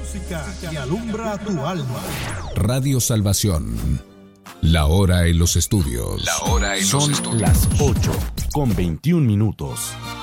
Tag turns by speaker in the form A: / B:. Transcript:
A: que alumbra tu alma.
B: Radio Salvación. La hora en los estudios.
C: Son las 8:21.